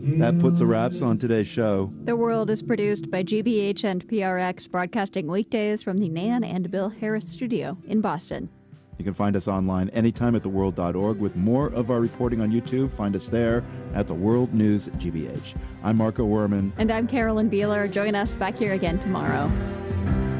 That puts the wraps on today's show. The World is produced by GBH and PRX, broadcasting weekdays from the Nan and Bill Harris studio in Boston. You can find us online anytime at theworld.org with more of our reporting on YouTube. Find us there at The World News GBH. I'm Marco Werman. And I'm Carolyn Beeler. Join us back here again tomorrow.